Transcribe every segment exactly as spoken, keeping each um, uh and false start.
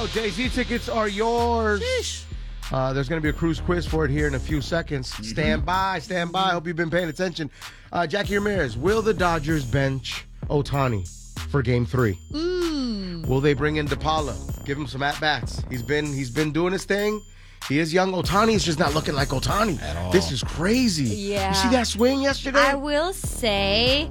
go. Jay-Z tickets are yours. Uh, there's going to be a cruise quiz for it here in a few seconds. Mm-hmm. Stand by, stand by. Hope you've been paying attention. Uh, Jackie Ramirez, will the Dodgers bench Ohtani for game three? Ooh. Will they bring in DePaula? Give him some at-bats. He's been he's been doing his thing. He is young. Ohtani is just not looking like Ohtani at all. This is crazy. Yeah. You see that swing yesterday? I will say,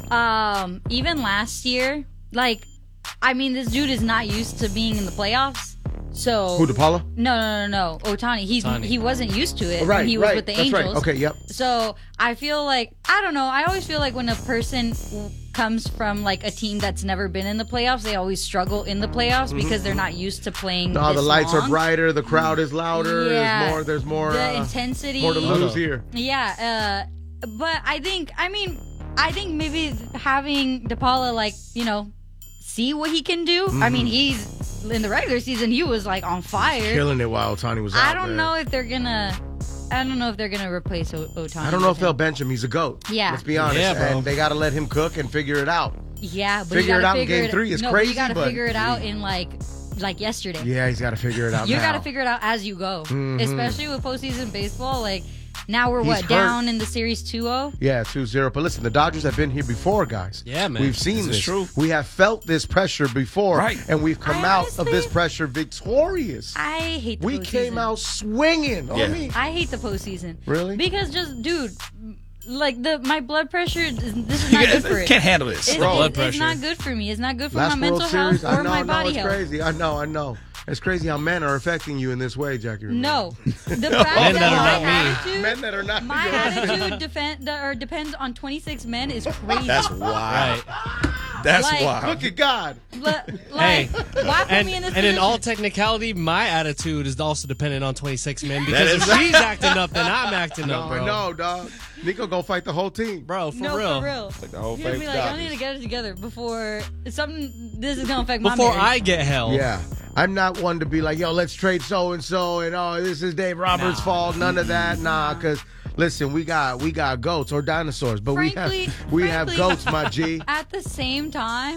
um, even last year, like, I mean, this dude is not used to being in the playoffs. So Who, DePaula? No, no, no, no. Ohtani. He's Ohtani. he wasn't used to it Oh, right, when he was right. with the That's Angels. Right. Okay, yep. So I feel like I don't know. I always feel like when a person comes from like a team that's never been in the playoffs, they always struggle in the playoffs Mm-hmm. because they're not used to playing. No, this the lights long. are brighter. The crowd is louder. Yeah. There's more. There's more. The uh, intensity. More to lose here. Yeah, uh, but I think I mean I think maybe having DePaula like you know see what he can do. Mm-hmm. I mean he's in the regular season he was like on fire, Killing it while Ohtani was out. I don't man. know if they're gonna. I don't know if they're gonna replace o- Ohtani. I don't know if with they'll him. bench him. He's a goat. Yeah. Let's be honest. Yeah, bro. And they got to let him cook and figure it out. Yeah, but Figure you it gotta out in figure game it, three. It's no, crazy, but you gotta but- figure it out in like like yesterday. Yeah, he's got to figure it out You now. gotta figure it out as you go, Mhm. especially with postseason baseball. Like now we're He's what hurt. down in the series two oh. Yeah, two zero. But listen, the Dodgers have been here before, guys. Yeah, man. We've seen This this. is true. We have felt this pressure before. Right. And we've come I out of honestly- this pressure victorious. I hate. The We postseason. came out swinging. Yeah. On me. I hate the postseason. Really? Because just, dude, like the my blood pressure. This is not You good for it. can't handle this. It's, Bro. Blood it's pressure. not good for me. It's not good for Last my World mental Series, health I or know, my I know, body it's health. crazy. I know, I know. It's crazy how men are affecting you in this way, Jackie. Ramirez. No, the fact Men that that are my not me. attitude, Men that are not my yours. attitude defend or depends on twenty-six men is crazy. That's wild. Right. That's Like- wild. Look at God. But, Hey, like, why put And, me in this and in position? all technicality, my attitude is also dependent on twenty-six men because That if is- she's acting up, then I'm acting No, up, bro. I know, dog. Nico gonna fight the whole team. Bro, for no, real. for real. Like the whole He's gonna fake be like, I Dodgers. need to get it together before something. This is gonna affect my Before marriage. I get hell. Yeah. I'm not one to be like, yo, let's trade so and so, and oh, this is Dave Roberts' Nah. fault. None of that, nah. Because listen, we got we got goats or dinosaurs, but Frankly- we have we have frankly- goats, my G. At the same time,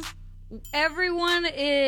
everyone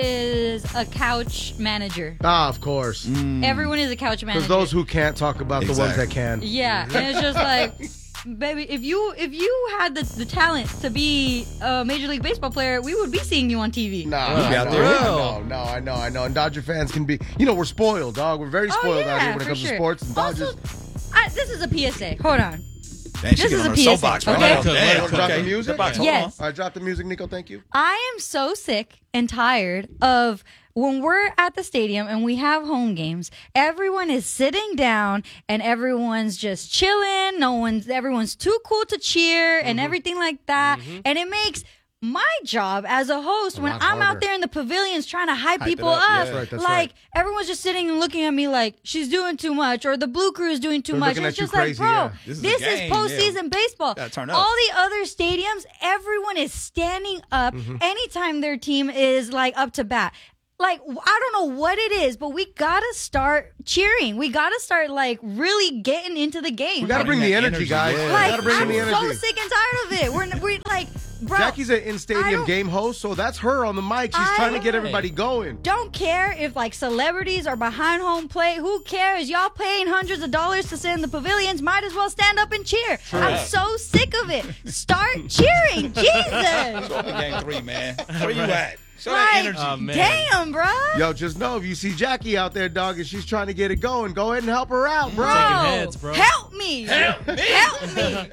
is a couch manager. Ah, of course. Everyone is a couch manager. Because those who can't talk about the ones that Exactly. can. Yeah, and it's just like, baby, if you if you had the, the talent to be a Major League Baseball player, we would be seeing you on T V. Nah, We'll I be know, out there. I know, no, I know, I know. And Dodger fans can be, you know, we're spoiled, dog. We're very Oh, spoiled yeah, out here when it for comes sure. to sports and Dodgers. Also, I, this is a P S A. Hold on. Dang, she This get is on a a P S A, soapbox okay? right now. Let it cook, let it Damn, cook. Drop the okay. music? Soapbox, hold Yes. All right, drop the music, Nico. Thank you. I am so sick and tired of when we're at the stadium and we have home games, everyone is sitting down and everyone's just chilling. No one's, everyone's too cool to cheer and everything like that. And it makes my job as a host when lot I'm harder. out there in the pavilions trying to hype, Hype it people up, up, yeah. That's right, that's like right. everyone's just sitting and looking at me like she's doing too much or the blue crew is doing too They're much. looking And it's at you just like, crazy, bro, yeah. This this is is, a game, yeah. postseason baseball. Gotta turn up. All the other stadiums, everyone is standing up Mm-hmm. anytime their team is like up to bat. Like, I don't know what it is, but we gotta start cheering. We gotta start like really getting into the game. We got to like, bring the that energy, energy, guys. yeah. We like, got to bring in I'm the so energy. sick and tired of it. We're, we're like, bro. Jackie's an I in-stadium don't- game host, so that's her on the mic. She's I- trying to get everybody going. Don't care if like celebrities are behind home plate. Who cares? Y'all paying hundreds of dollars to sit in the pavilions. Might as well stand up and cheer. I'm so sick of it. Start cheering, Jesus! Show up in game three, man. Where you at? Show that Like, energy. Oh, man. damn, bro. Yo, just know if you see Jackie out there, dog, and she's trying to get it going, go ahead and help her out, bro. Bro, Taking heads, bro. help me. Help me. Help me.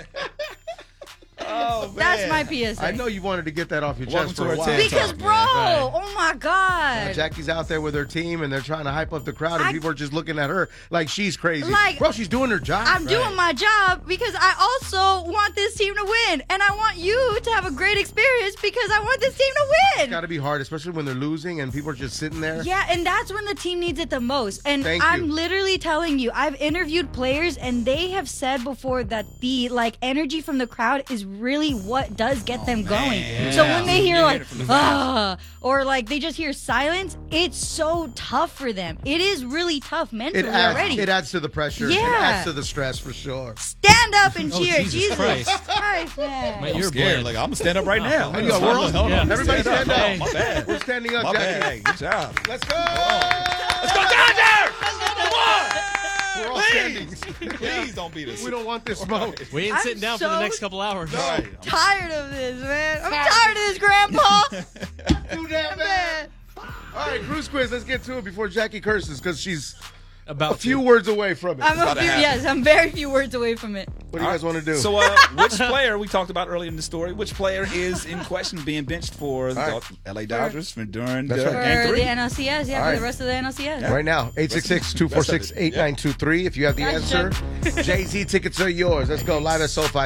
Oh, man. That's my P S A. I know you wanted to get that off your Welcome chest to for a our while. TED Because, Talk, bro, man. Right. oh my God. Jackie's out there with her team, and they're trying to hype up the crowd, and I- people are just looking at her like she's crazy. Like- bro, she's doing her job. I'm doing my job because I also want this team to win. And I want you to have a great experience because I want this team to It's win. got to be hard, especially when they're losing and people are just sitting there. Yeah, and that's when the team needs it the most. And Thank I'm you. literally telling you, I've interviewed players and they have said before that the like energy from the crowd is really what does get them going. man. So when they hear You like hear it from the crowd. ah or like they just hear silence silence, it's so tough for them. It is really tough mentally It adds, already. it adds to the pressure. It Yeah. adds to the stress for sure. Stand up and Oh, cheer. Jesus Jesus Christ. Christ, man. Man, I'm you're scared. blind. Like, I'm gonna stand up right now. Hey, yo, we're all- Hold on. yeah. Everybody stand up. Oh, my bad. We're standing up, My Jackie. bad. Hey, good job. Let's go. Let's go, Dodgers! Come on! We're all Please. standing. Please don't beat us. We don't want this smoke. We ain't I'm sitting down for so- the next couple hours. All right. Tired of this, man. I'm tired of this, Grandpa. Do that, man. All right, cruise quiz. Let's get to it before Jackie curses because she's About a few to. words away from it. I'm a about to few, happen. yes, I'm very few words away from it. What do you guys want to do? So, uh, which player we talked about earlier in the story? Which player is in question being benched for the right. L A Dodgers for during That's the right. For game the three? N L C S, yeah, All for right. the rest of the N L C S. Right now, eight six six, two four six, eight nine two three. If you have the Gotcha. answer, Jay-Z tickets are yours. Let's go live at SoFi.